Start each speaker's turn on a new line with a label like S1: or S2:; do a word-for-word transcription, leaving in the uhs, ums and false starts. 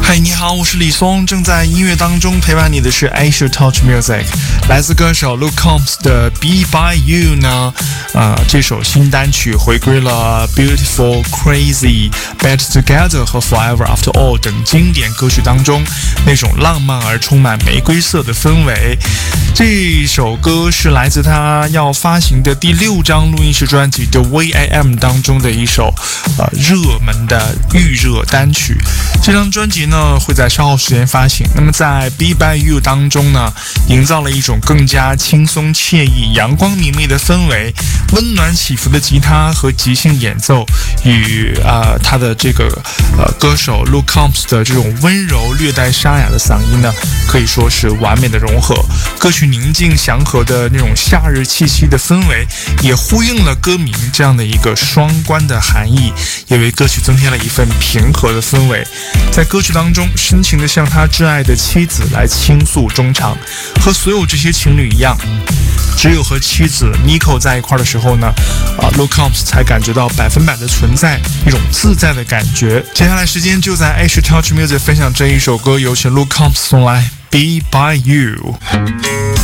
S1: 嗨，你好，我是李松，正在音乐当中陪伴你的是 Asia Touch Music， 来自歌手 Luke Combs 的 Be By You 呢，呃，这首新单曲回归了 Beautiful、Crazy、Better Together 和 Forever After All 等经典歌曲当中那种浪漫而充满玫瑰色的氛围。这首歌是来自他要发行的第六张录音室专辑 The Way I Am 当中的一首呃热门的预热单曲。这张专辑呢会在稍后时间发行。那么在 Be By You 当中呢，营造了一种更加轻松惬意、阳光明媚的氛围，温暖起伏的吉他和即兴演奏与呃他的这个呃歌手 Luke Combs 的这种温柔略带沙哑的嗓音呢，可以说是完美的融合。歌曲宁静祥和的那种夏日气息的氛围，也呼应了歌名这样的一个双关的含义，也为歌曲增添了一份平和的氛围。在歌曲当中，深情地向他挚爱的妻子来倾诉衷肠。和所有这些情侣一样，只有和妻子 Nico 在一块的时候呢，啊 Luke Combs 才感觉到百分百的存在，一种自在的感觉。接下来时间就在 Asia Touch Music 分享这一首歌，有请 Luke Combs 送来 Be By You。